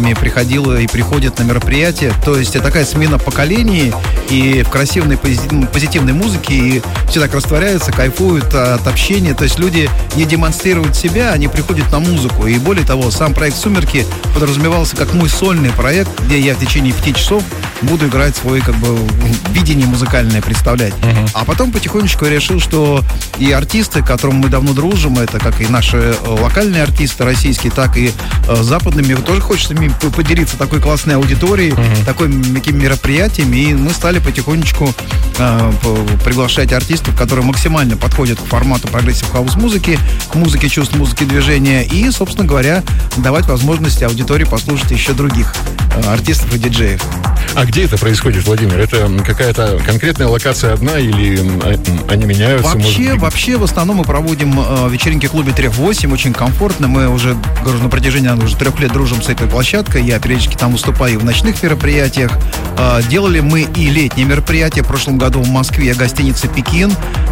поколениями приходила и приходит на мероприятия. То есть это такая смена поколений и в красивой позитивной музыке, и все так растворяются, кайфуют от общения. То есть люди не демонстрируют себя, они приходят на музыку. И более того, сам проект «Сумерки» подразумевался как мой сольный проект, где я в течение 5 часов буду играть свое видение музыкальное, представлять. А потом потихонечку я решил, что и артисты, к которым мы давно дружим, это как и наши локальные артисты российские, так и западными, тоже хочется поделиться такой классной аудиторией, такими мероприятиями, и мы стали потихонечку приглашать артистов, которые максимально подходят к формату прогрессив хаус-музыки, к музыке чувств, музыке движения, и, собственно говоря, давать возможность аудитории послушать еще других артистов и диджеев. А где это происходит, Владимир? Это какая-то конкретная локация одна или они меняются? Вообще, в основном мы проводим вечеринки в клубе «Трех-8», очень комфортно. Мы уже, говорю, на протяжении 3 лет дружим с этой площадкой. Я периодически там выступаю и в ночных мероприятиях. Делали мы и летние мероприятия. В прошлом году в Москве гостиница «Пекин»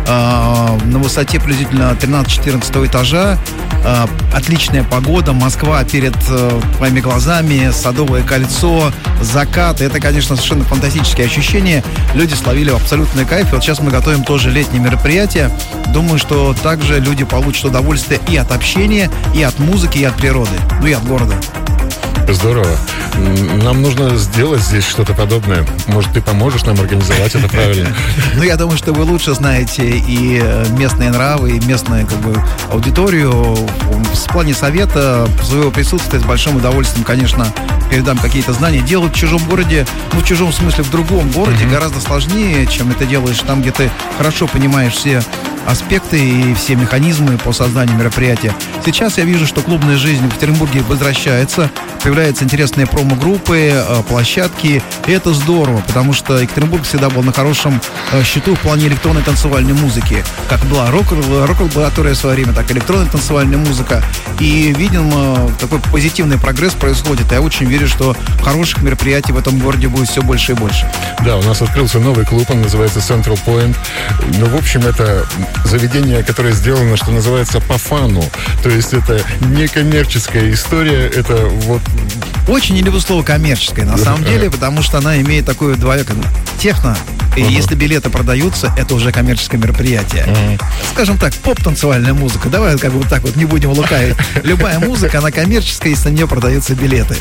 на высоте приблизительно 13-14 этажа. Отличная погода, Москва перед твоими глазами, Садовое кольцо, закат. Это, конечно, совершенно фантастические ощущения. Люди словили абсолютный кайф. И вот сейчас мы готовим тоже летние мероприятия. Думаю, что также люди получат удовольствие и от общения, и от музыки, и от природы, и от города. Здорово. Нам нужно сделать здесь что-то подобное. Может, ты поможешь нам организовать это правильно? Я думаю, что вы лучше знаете и местные нравы, и местную аудиторию. В плане совета, своего присутствия с большим удовольствием, конечно, передам какие-то знания. Делать в чужом городе, в чужом смысле в другом городе, гораздо сложнее, чем это делаешь там, где ты хорошо понимаешь все аспекты и все механизмы по созданию мероприятия. Сейчас я вижу, что клубная жизнь в Екатеринбурге возвращается, появляются интересные промо-группы, площадки, и это здорово, потому что Екатеринбург всегда был на хорошем счету в плане электронной танцевальной музыки. Как была рок-лаборатория в свое время, так и электронная танцевальная музыка. И видим, такой позитивный прогресс происходит. Я очень верю, что хороших мероприятий в этом городе будет все больше и больше. Да, у нас открылся новый клуб, он называется Central Point. В общем, это заведение, которое сделано, что называется, по фану. То есть это не коммерческая история, это Очень не люблю слово коммерческое, на самом деле, потому что она имеет такую двоякую техно. И если билеты продаются, это уже коммерческое мероприятие. Скажем так, поп-танцевальная музыка. Давай не будем лукавить. Любая музыка, она коммерческая, если на нее продаются билеты.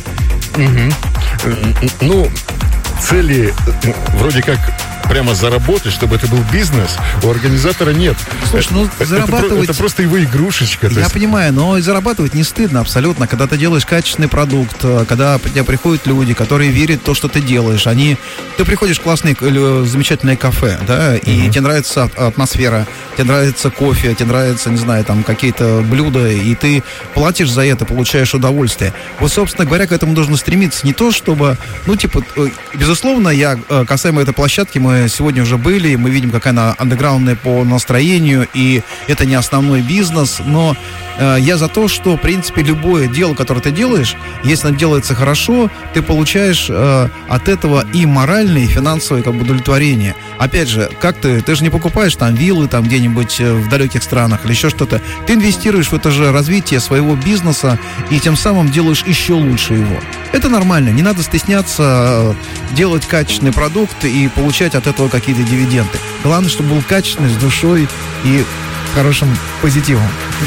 Цели вроде как прямо заработать, чтобы это был бизнес, у организатора нет. Слушай, зарабатывать... Это просто его игрушечка. Я понимаю, но и зарабатывать не стыдно абсолютно, когда ты делаешь качественный продукт, когда к тебе приходят люди, которые верят в то, что ты делаешь. Ты приходишь в классное, замечательное кафе, да, и тебе нравится атмосфера, тебе нравится кофе, тебе нравится, не знаю, там какие-то блюда, и ты платишь за это, получаешь удовольствие. Собственно говоря, к этому нужно стремиться. Не то, чтобы, безусловно, касаемо этой площадки, мы сегодня уже были, мы видим, какая она андеграундная по настроению, и это не основной бизнес, но я за то, что, в принципе, любое дело, которое ты делаешь, если оно делается хорошо, ты получаешь от этого и моральное, и финансовое удовлетворение. Опять же, ты же не покупаешь там виллы там где-нибудь в далеких странах или еще что-то. Ты инвестируешь в это же развитие своего бизнеса и тем самым делаешь еще лучше его. Это нормально, не надо стесняться делать качественный продукт и получать от этого какие-то дивиденды. Главное, чтобы был качественный, с душой и хорошим позитивом.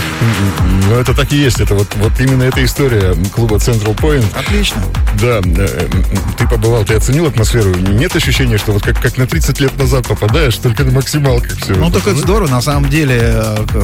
Это так и есть. Это вот именно эта история клуба Central Point. Отлично. Да, ты побывал, ты оценил атмосферу? Нет ощущения, что как на 30 лет назад попадаешь, только на максималках все. Так это здорово, на самом деле.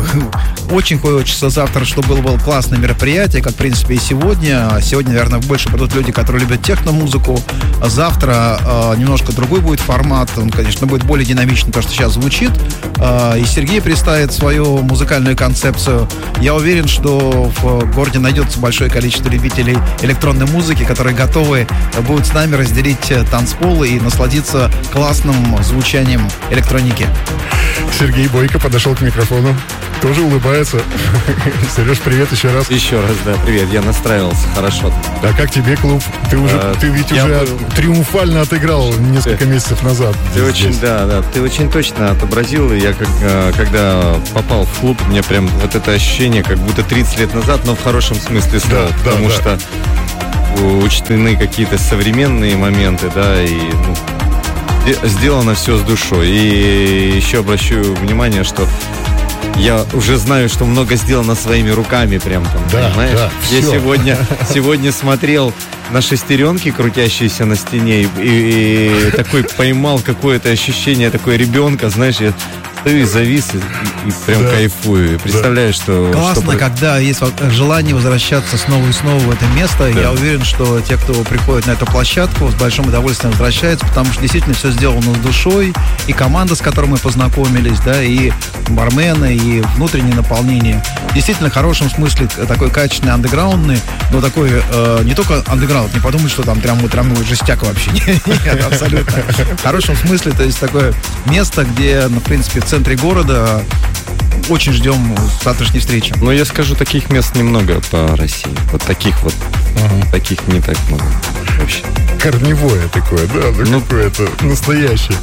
Очень хочется завтра, чтобы было классное мероприятие, как, в принципе, и сегодня. Сегодня, наверное, больше придут люди, которые любят техно-музыку. Завтра немножко другой будет формат. Он, конечно, будет более динамичный, то, что сейчас звучит. И Сергей представит свою музыкальную концепцию. Я уверен, что в городе найдется большое количество любителей электронной музыки, которые готовы будут с нами разделить танцпол и насладиться классным звучанием электроники. Сергей Бойко подошел к микрофону, тоже улыбается. Сереж, привет еще раз. Еще раз, да, привет, я настраивался хорошо. А как тебе клуб? Ты ведь уже триумфально отыграл несколько месяцев назад. Ты очень точно отобразил. Я когда попал в клуб, у меня прям это ощущение, как будто 30 лет назад, но в хорошем смысле слова. Потому что учтены какие-то современные моменты, да, и сделано все с душой. И еще обращу внимание, что я уже знаю, что много сделано своими руками, прям там, да, понимаешь? Да, я сегодня смотрел на шестеренки, крутящиеся на стене, и такой поймал какое-то ощущение такое ребенка, знаешь, я стою и завис, и прям кайфую. Представляю, что... Классно, когда есть желание возвращаться снова и снова в это место. Да. Я уверен, что те, кто приходит на эту площадку, с большим удовольствием возвращаются, потому что действительно все сделано с душой, и команда, с которой мы познакомились, да, и бармены, и внутреннее наполнение. Действительно, в хорошем смысле такой качественный, андеграундный, но такой не только андеграунд, не подумать, что там прям жестяк вообще. Нет, абсолютно. В хорошем смысле, то есть такое место, где, в принципе, в центре города. Очень ждем завтрашней встречи. Ну, я скажу, таких мест немного по России. Вот таких таких не так много. Вообще. Корневое такое, да? Какое-то настоящее.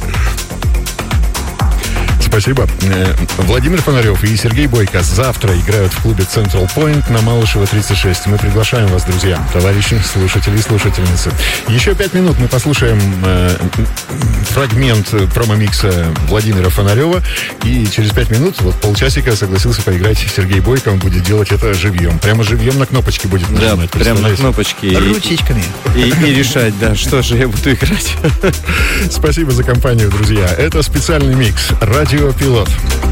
Спасибо. Владимир Фонарев и Сергей Бойко завтра играют в клубе Central Point на Малышева 36. Мы приглашаем вас, друзья, товарищи, слушатели и слушательницы. Еще 5 минут мы послушаем фрагмент промо-микса Владимира Фонарева. И через 5 минут, вот полчасика, согласился поиграть Сергей Бойко. Он будет делать это живьем. Прямо живьем на кнопочки будет нажимать. Да, прямо на кнопочки. Ручечками. И решать, да, что же я буду играть. Спасибо за компанию, друзья. Это специальный микс «Радио Пилот».